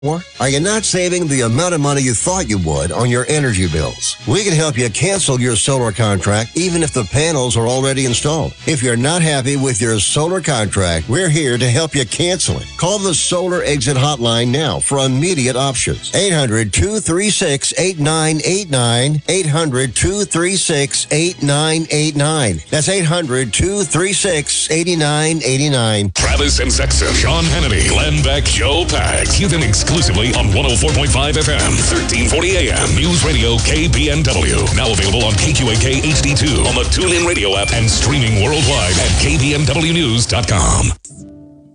Are you not saving the amount of money you thought you would on your energy bills? We can help you cancel your solar contract even if the panels are already installed. If you're not happy with your solar contract, we're here to help you cancel it. Call the Solar Exit Hotline now for immediate options. 800-236-8989. 800-236-8989. That's 800-236-8989. Travis and Sexton, Sean Hannity, Glenn Beck, Joe Pags. Hear them exclusively on 104.5 FM, 1340 AM. News Radio KBNW. Now available on KQAK HD2 on the TuneIn Radio app and streaming worldwide at KBNWnews.com.